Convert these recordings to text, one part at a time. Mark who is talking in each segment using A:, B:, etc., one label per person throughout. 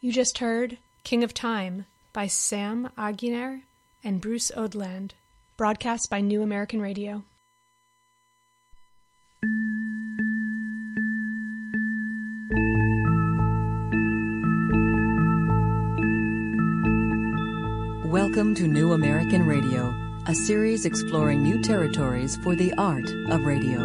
A: You just heard King of Time by Sam Aguiner and Bruce Odland, broadcast by New American Radio.
B: Welcome to New American Radio, a series exploring new territories for the art of radio.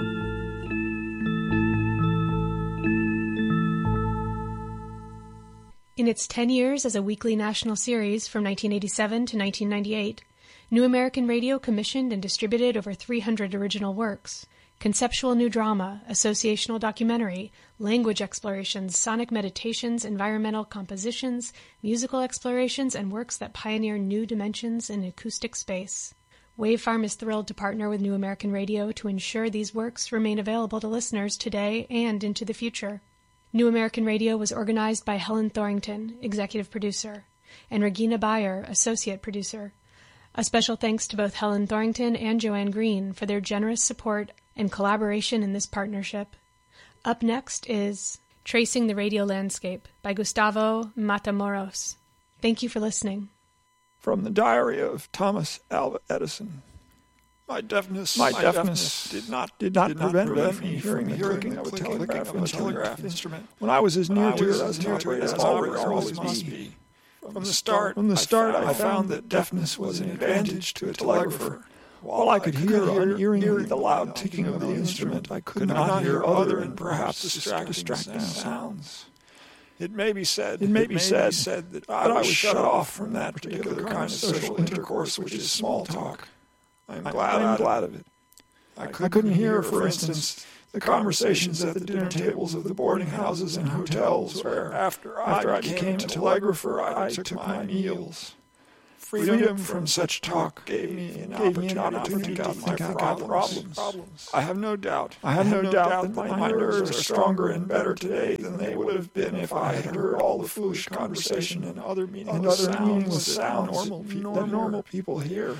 A: In its 10 years as a weekly national series from 1987 to 1998, New American Radio commissioned and distributed over 300 original works: conceptual new drama, associational documentary, language explorations, sonic meditations, environmental compositions, musical explorations, and works that pioneer new dimensions in acoustic space. Wavefarm is thrilled to partner with New American Radio to ensure these works remain available to listeners today and into the future. New American Radio was organized by Helen Thorington, executive producer, and Regina Bayer, associate producer. A special thanks to both Helen Thorington and Joanne Green for their generous support and collaboration in this partnership. Up next is Tracing the Radio Landscape by Gustavo Matamoros. Thank you for listening.
C: From the diary of Thomas Alva Edison. My deafness did not prevent me from hearing the clicking of a telegraph instrument. When I was as near to it as an operator always must be. From the start, I found that deafness was an advantage to a telegrapher. While I could hear unearingly the loud ticking of the instrument, I could not hear other and perhaps distracting sounds. It may be said that I was shut off from that particular kind of social intercourse which is small talk. I'm glad of it. I couldn't hear, for instance, the conversations at the dinner tables of the boarding houses and hotels where, after I became a telegrapher, I took my meals. Freedom from such talk gave me an opportunity to think out my problems. I have no doubt that my nerves are stronger and better today than they would have been if I had heard all the foolish conversation and other meaningless sounds that normal people hear.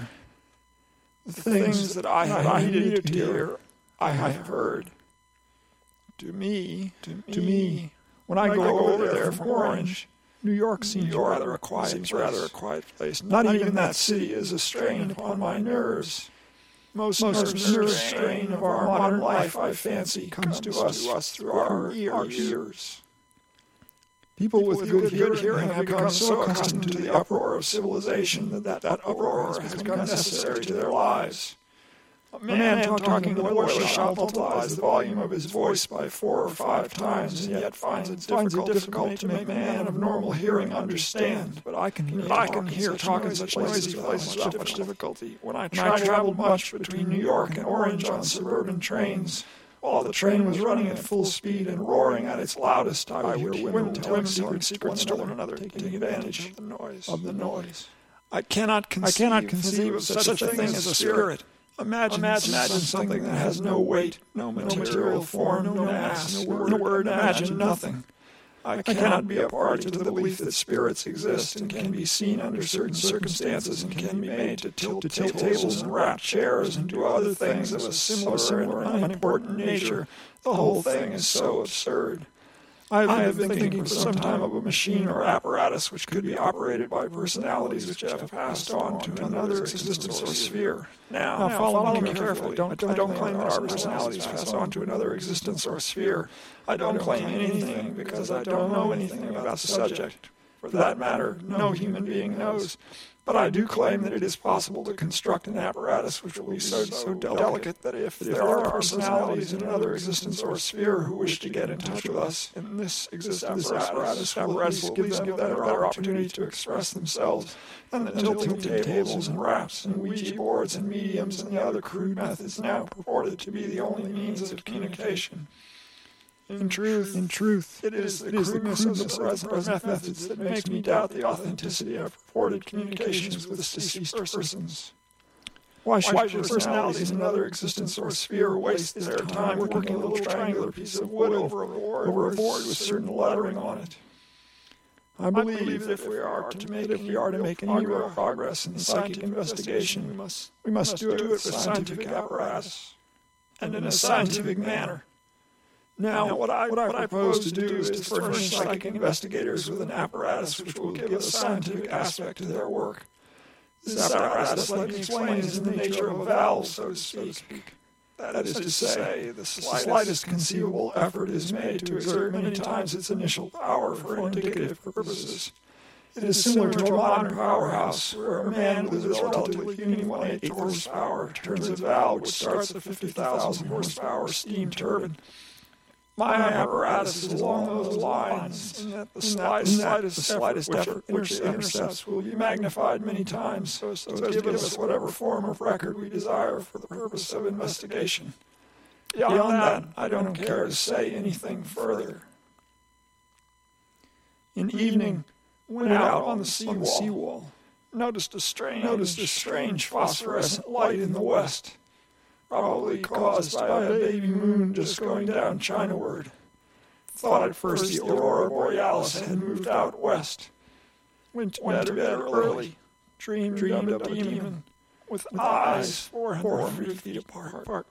C: The things that I needed to hear, I have heard. To me, when I go over there from Orange, New York seems rather a quiet place. Not even that city is a strain upon my nerves. Most nerve strain of our modern life, I fancy, comes to us through our ears. People with good hearing have become so accustomed to the uproar of civilization that uproar has become necessary to their lives. A man talking in the boiler shop multiplies the volume of his voice by 4 or 5 times, and yet finds it difficult to make a man of normal hearing understand. But I can hear talk in such noisy places without much difficulty. When I traveled much between New York and Orange on suburban trains, while the train was running at full speed and roaring at its loudest, I would hear women telling secrets to one another, taking advantage of the noise. I cannot conceive of such a thing as a spirit. Imagine something that has no weight, no material form, no mass, no word, imagine nothing. I cannot be a party to the belief that spirits exist and can be seen under certain circumstances and can be made to tilt tables and wrap chairs and do other things of a similar and unimportant nature. The whole thing is so absurd. I have been thinking for some time of a machine or apparatus which could be operated by personalities which have passed on to another existence or sphere. Now follow me carefully. I don't claim that our personalities pass on to another existence or sphere. I don't claim anything because I don't know anything about the subject. For that matter, no human being knows. But I do claim that it is possible to construct an apparatus which will be so delicate that if there are personalities in another existence or sphere who wish to get in touch with us in this apparatus will at least give them a better opportunity to express themselves than the tilting tables and wraps and Ouija boards and mediums and the other crude methods now purported to be the only means of communication. In truth, it is the crudeness of the present methods that makes me doubt the authenticity of purported communications with deceased persons. Why should personalities in another existence or sphere waste their time working a little triangular piece of wood over a board with certain lettering on it? I believe that if we are to make any real progress in psychic investigation, we must do it with scientific apparatus and in a scientific manner. Now, what I propose to do is to furnish psychic investigators with an apparatus which will give a scientific aspect to their work. This apparatus, let me explain, is in the nature of a valve, so to speak. That is to say, the slightest conceivable effort is made to exert many times its initial power for indicative purposes. It is similar to a modern powerhouse, where a man with his relatively puny 1/8 horsepower turns a valve which starts a 50,000 horsepower steam turbine. My apparatus is along those lines, in that the slightest effort which it intercepts will be magnified many times so as to give us whatever form of record we desire for the purpose of investigation. Beyond that, I don't care to say anything further. In evening, went out on the seawall, noticed a strange phosphorescent light in the west, probably caused by a baby moon just going down Chinaward. Thought at first the aurora borealis had moved out west. Went to bed early, dreamed of a demon with eyes 400 feet apart.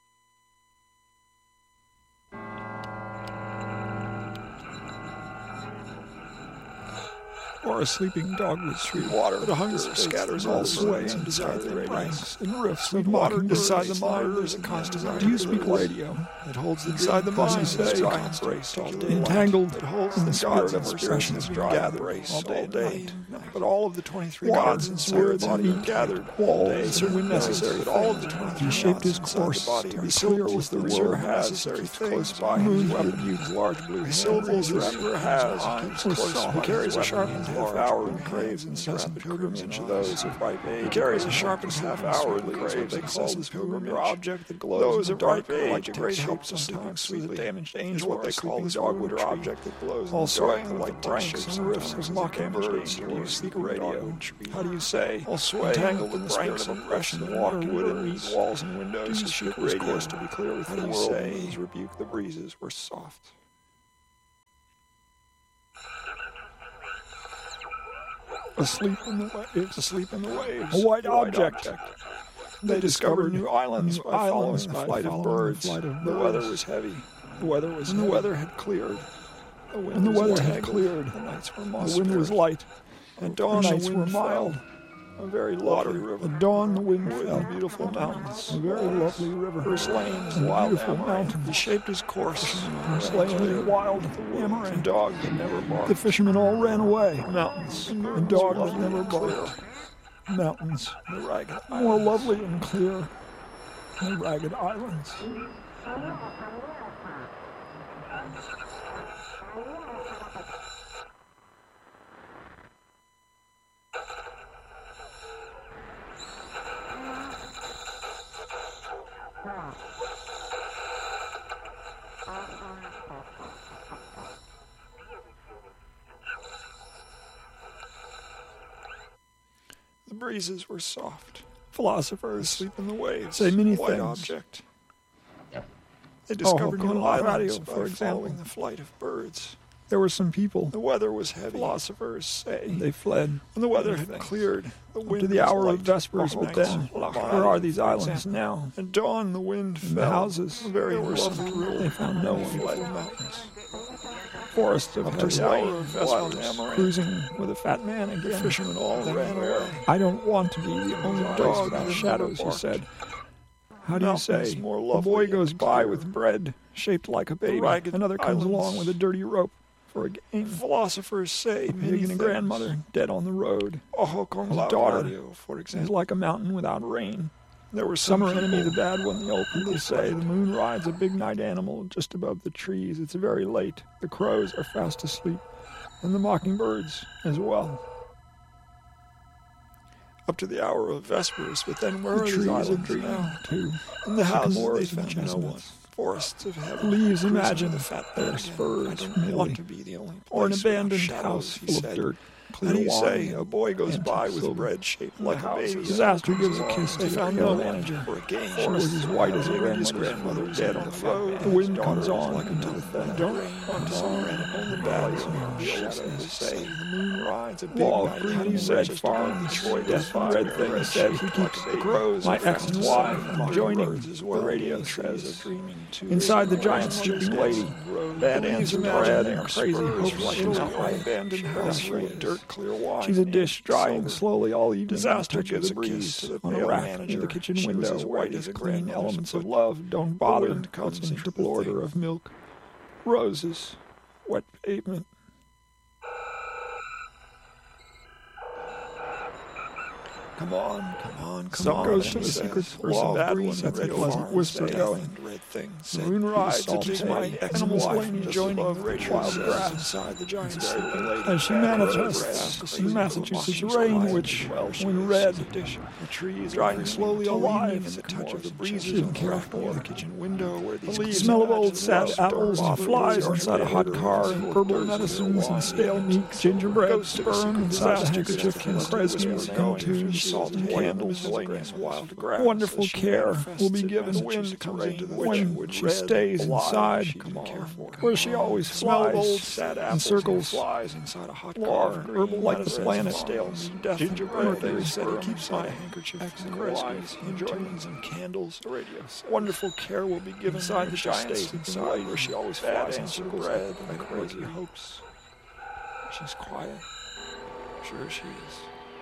C: Or a sleeping dog with sweet water. The hunger scatters all the way inside the ranks and roofs of modern beside the monitor. There's a constant. Do you speak radio? It holds inside the monitor. Entangled in the spirit of expressions gathered all day. But all of the 23 gods and spirits have been gathered all day. Certainly necessary. But all of the 23 shaped his course to be clear with the world necessary close by. Moon weapon large blue syllables. Remember has close. He carries a sharpened half-hour and craves incessant pilgrimage to those of ripe age. He carries a sharpened half-hour and craves they call his pilgrimage object that glows. Those of ripe age like a great hope sometimes with a damaged angel, what they call his dogwood object that glows. All swaying like branks and roofs of mockingbirds. Do you speak radio? How do you say? All sway, entangled in the branks of oppression, water, wood, and meat, walls and windows. His ship was course to be clear with the world, and his rebuke the breezes were soft. Asleep in the waves. A white object. They discovered new islands by following the flight of birds. The weather was heavy. The weather had cleared. The nights were mild. The wind was light. At dawn, the nights were mild. A very lovely river. At dawn, the wind fell. Beautiful mountains. A very lovely river. First lanes, wild mountain. He shaped his course. First lanes, wild amaranth. Dog that never barked. The fishermen all ran away. Mountains. And dog that never barked. Mountains. The ragged more lovely and clear. The ragged islands. The breezes were soft. Philosophers sleep in the waves. Say many things. Object. They discovered new islands by following the flight of birds. There were some people. The weather was heavy. Philosophers say. They fled. When the weather had cleared, the wind to the hour of vespers, but then, where are these islands now? At dawn, the wind fell. The houses, very lovely. They found no one. Fled mountains. Forests of wild amaranth, cruising with a fat man again. The fishermen all ran away. I don't want to be the only dog without shadows, he said. How do you say? A boy goes by with bread shaped like a baby. Another comes along with a dirty rope for a game. Philosophers say pig and a grandmother dead on the road. His daughter, for example, is like a mountain without rain. There was summer enemy, the bad one, the old people say. The moon rides a big night animal just above the trees. It's very late. The crows are fast asleep, and the mockingbirds as well. Up to the hour of vespers, but then where are these islands now, too? In the houses they found no one. Forests of heaven. Leaves imagine the fat bears, birds, want to be the only place. Or an abandoned house full of dirt. How do you say a boy goes by with bread shaped like a baby? Disaster gives a kiss. They found no manager for a game. She was as white as his grandmother, dead on the floor. The wind comes on like into the thing. Don't run to some random the valleys and the shadows say the moon rides a big night. How do you say farm Detroit death red thing said he keeps grows. My ex and wife joining the radio says inside the giant sleeping lady. Bad answer, bread and crazy hope like an abandoned house full of dirt clear wine. She's a dish drying slowly all evening. Disaster gives a breeze on a rack in the kitchen window. White as clean elements of love don't bother. Comes in triple order of milk, roses, wet pavement. Come on. Some goes to the secret person. Bad one sets a pleasant whisper going. The moon rides, it keeps my animals lane joining the wild grass inside the giant sleeping lady. As she manifests in Massachusetts rain, which, when red, the trees drying slowly alive, and the touch of the breezes on the kitchen window, where the smell of old sad apples and flies inside a hot car, and herbal medicines and stale meat, gingerbread, sperm, inside a handkerchief, and Kresge's into salt and candles, wild grass. Wonderful care will be given when she stays inside, where she always flies and circles inside a hot car, herbal like the planet, gingerbread. They said he keeps my handkerchief and Kresge's, enjoyments and candles. Wonderful care will be given inside the giant inside, where she always flies and circles bread and crazy hopes. She's quiet. Sure she is.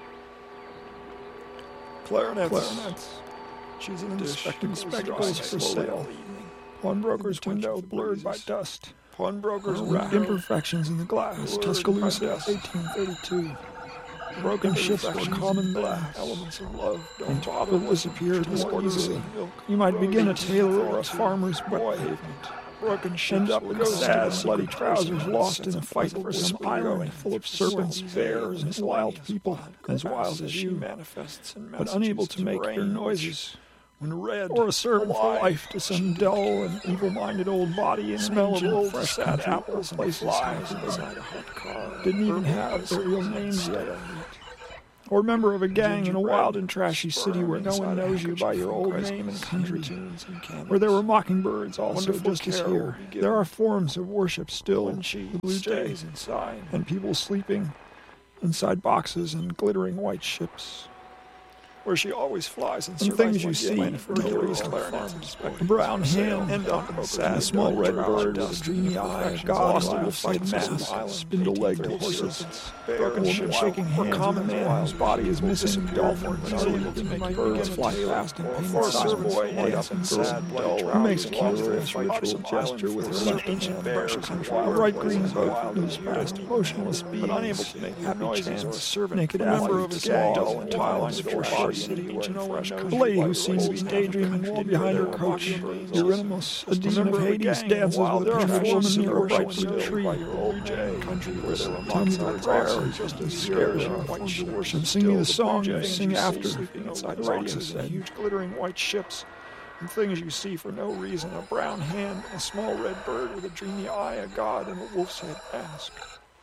C: Clarinets. She's inspecting spectacles for sale. Pawnbroker's window blurred by dust. Pawnbroker's imperfections in the glass. Tuscaloosa, 1832. Broken ships were common glass. Elements of love don't bother disappeared more easily. You might begin a tailor or a farmer's wet pavement. Broken end up with sad, bloody trousers lost in a fight for some island full of serpents, bears, and wild people, as wild as you, but unable to make your noises. When red, or a servant for life to some dull and evil-minded old body, and smell of old fresh sad apples, places inside a hot car. Didn't even have their real names yet. Or member of a gang in a wild and trashy city where no one knows you by your old name and country, where there were mockingbirds also just as here. There are forms of worship still, the blue jays and people sleeping inside boxes and glittering white ships, where she always flies and things you see for a brown hand and a small red bird with a dreamy eye, God in a fight mass, spindle-legged horses, broken ships shaking hands, common man whose body is missing, dolphins unable to make birds fly fast and painted boy up and sad, who makes a curious ritual gesture with her left ancient bears, a bright green boat moves past motionless beings, but unable to make happy chants, naked member of his dull and tile-lined body. The lady who seems to be daydreaming while behind her coach, Eurynomos, a demon of Hades, dances with a picture woman near a bright blue tree. Tell me the prayer just as scares you. And sing me the song you sing after. Inside the radio said, huge glittering white ships and things you see for no reason, a brown hand, a small red bird with a dreamy eye, a god, and a wolf's head mask.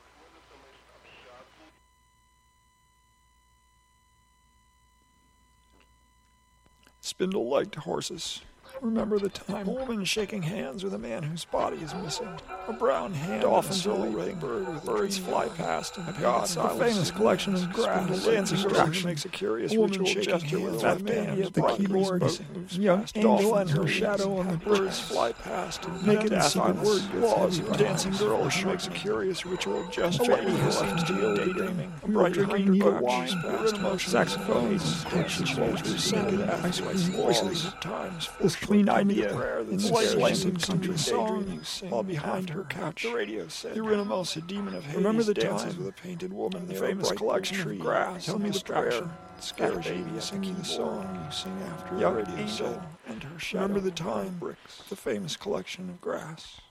C: Spindle-legged horses. Remember the time a woman shaking hands with a man whose body is missing. A brown hand, dolphins are leaping, birds fly past, and God, the famous collection of grass, dancing distraction makes a curious ritual gesture with that band at the keyboard. Young angel and her shadow on the birds fly past, and naked acid word laws. Dancing girl makes a curious ritual gesture. A lady who seems to be daydreaming. A bright drinking needle wine, saxophones, soldiers singing ice cream voices at times. This clean idea in the slanted country song while behind her couch. The radio said, Eurynomos, a demon of Hades, remember the dances with a painted woman, the famous collection of grass. Tell me the prayer. Scared baby, singing the song you sing after the radio said, and her shadow. Remember the time, bricks, the famous collection of grass.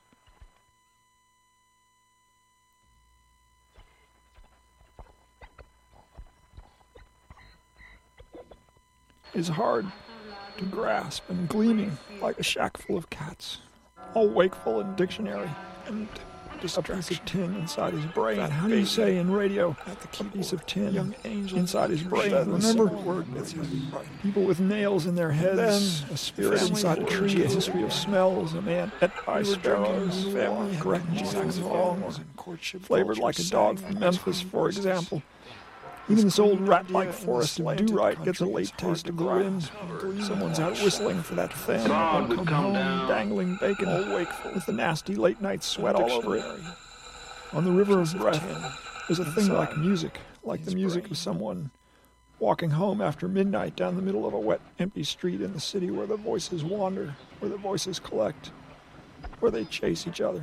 C: Is hard to grasp and gleaming like a shack full of cats, all wakeful in dictionary and a piece of tin inside his brain. How do you say in radio, a piece of tin inside his brain? Remember, people with nails in their heads, a spirit inside a tree, a history of smells, a man ate by sparrows, family, correct saxophones, flavored like a dog from Memphis, for example. Even this old rat-like forest of do-right gets a late taste of the wind. Someone's out whistling for that family. Come home, dangling bacon, all wakeful, with the nasty late-night sweat all over it. On the river of breath, there's a thing like music, like the music of someone walking home after midnight down the middle of a wet, empty street in the city where the voices wander, where the voices collect, where they chase each other.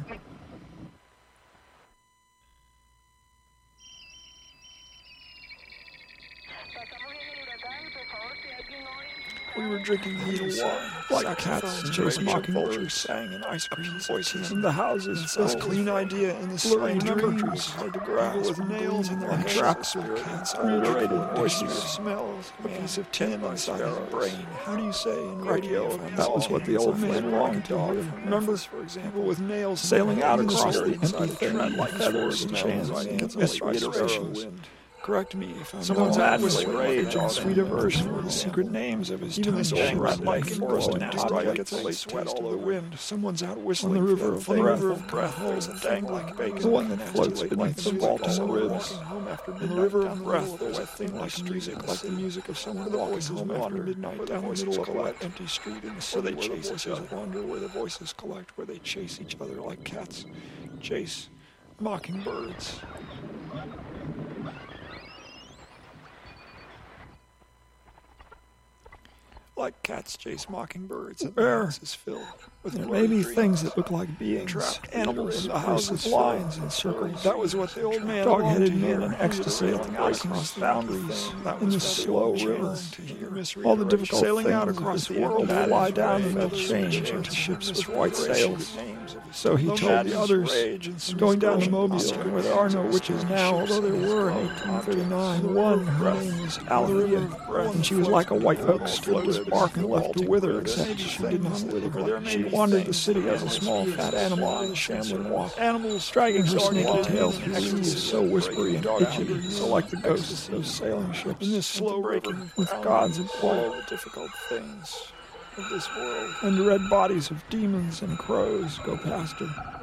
C: We were drinking needle wine, like cats chase mockingbirds, sang in ice cream voices in the houses. This clean idea in the slang dreams, hard to grasp, with nails in their traps, reiterated voices, smells, a piece of tin inside his brain. How do you say in radio? That was what the old man longed to hear. Remember, for example, with nails sailing out across the empty thing, like feathers and chance, this reiteration. Correct me if I'm someone's mad with rage and sweet aversion for the secret names of his even this old rat-like forest nasty gets a late sweat all the wind. Someone's out whistling on the river of breath. There's a dangling bacon, the one that floats beneath the vault in the ribs. In the river of breath, there's a thing like music, like the music of someone walking home after midnight down the middle of a wet, empty street in the city where the voices wander, where the voices collect, where they chase each other like cats chase mockingbirds. Like cats chase mockingbirds, and the house is filled with there may be things that look like beings, trapped animals in the houses, lines and circles. That was what the old man dog-headed men in ecstasy sailing out across boundaries in the slow river. All the difficult sailing out across the world will lie down and they'll change into ships with white sails. So he told the others, going down to Mobile, where there are no witches now, although there were in 1839. One, her name was Althea, and she was like a white oak stripped as bark and left to wither, except she did not wither. She wandered the city as a small fat animal on a shambling walk, dragging her snaky tail through trees, so whispery and itchy, so like the ghosts of sailing ships in this slow river with gods and all the difficult things of this world, and red bodies of demons and crows go past her.